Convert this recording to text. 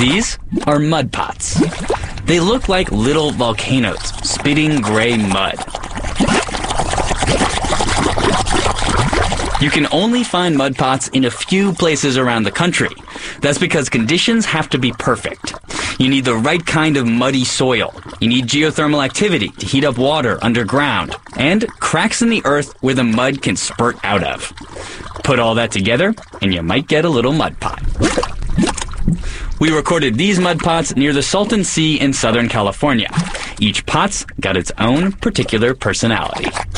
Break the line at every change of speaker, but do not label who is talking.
These are mud pots. They look like little volcanoes, spitting gray mud. You can only find mud pots in a few places around the country. That's because conditions have to be perfect. You need the right kind of muddy soil. You need geothermal activity to heat up water underground, and cracks in the earth where the mud can spurt out of. Put all that together, and you might get a little mud pot. We recorded these mud pots near the Salton Sea in Southern California. Each pot's got its own particular personality.